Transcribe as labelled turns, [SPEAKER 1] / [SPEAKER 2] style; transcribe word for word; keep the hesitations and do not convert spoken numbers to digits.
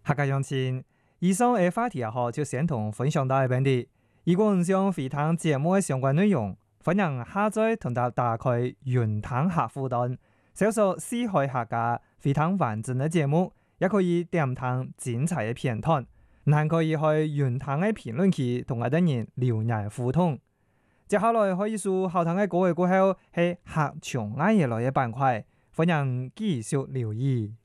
[SPEAKER 1] 客家鄉親，以上嘅話題也好，就先同分享到呢邊啲。如果唔想回聽節目嘅相關內容，歡迎下載同大打開雲聽客戶端，搜索四海客家回聽完整嘅節目，也可以點聽精彩嘅片段。你還可以去雲聽嘅評論區同我哋人留言互動。接下來可以數後堂嘅歌嘅過後係客場嗌嘢來嘅板塊，歡迎繼續留意。